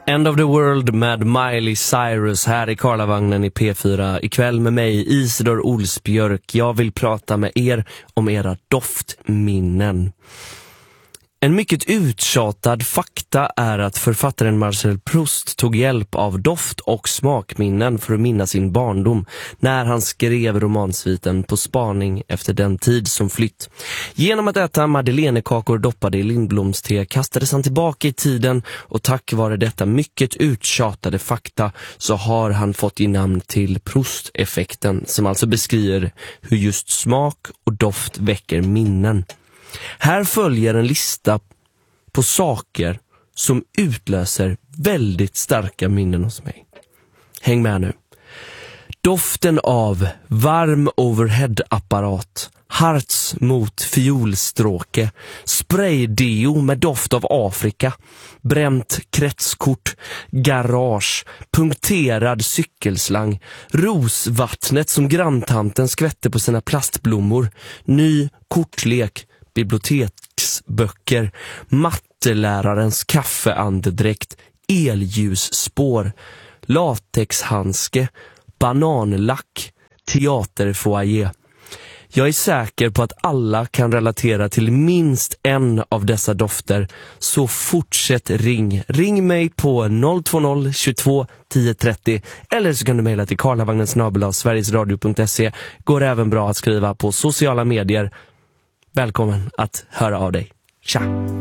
End of the World med Miley Cyrus här i Karlavagnen i P4. Ikväll med mig, Isidor Olsbjörk. Jag vill prata med er om era doftminnen. En mycket uttjatad fakta är att författaren Marcel Proust tog hjälp av doft- och smakminnen för att minna sin barndom när han skrev romansviten På spaning efter den tid som flytt. Genom att äta madeleinekakor doppade i lindblomste kastades han tillbaka i tiden, och tack vare detta mycket uttjatade fakta så har han fått i namn till Proust-effekten, som alltså beskriver hur just smak och doft väcker minnen. Här följer en lista på saker som utlöser väldigt starka minnen hos mig. Häng med nu. Doften av varm overhead-apparat, harts mot fiolstråke, spraydeo med doft av Afrika, bränt kretskort, garage, punkterad cykelslang, rosvattnet som granntanten skvätte på sina plastblommor, ny kortlek, biblioteksböcker, mattelärarens kaffeandedräkt, elljusspår, latexhandske, bananlack, teaterfoyer. Jag är säker på att alla kan relatera till minst en av dessa dofter, så fortsätt ring. Ring mig på 020 22 10 30 eller så kan du mejla till karlavagnen@sverigesradio.se. Går även bra att skriva på sociala medier. Välkommen att höra av dig. Tja!